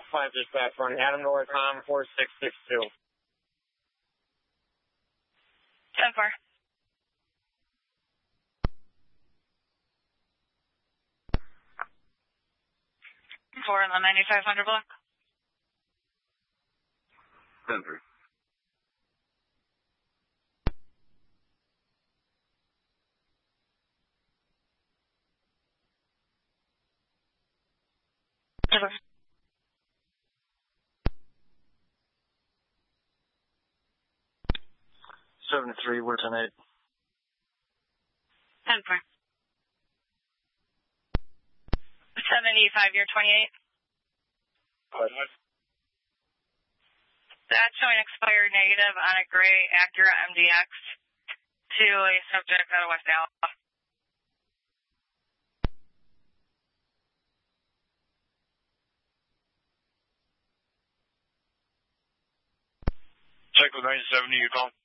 5 dispatch, run Adam Nora Tom 4662. 10-4. 4 in the 9500 block. 10-3. 7-3, we're 10-8. 10-4. 75, you're 28. That's showing expired negative on a gray Acura MDX to a subject out of West Alabama. Check with 970, you call.